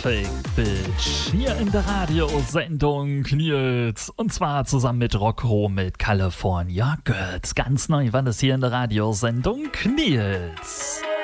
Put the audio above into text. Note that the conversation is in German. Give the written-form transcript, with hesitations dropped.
Fake Bitch hier in der Radiosendung Nils. Und zwar zusammen mit Rocco mit California Girls. Ganz neu war das hier in der Radiosendung Nils.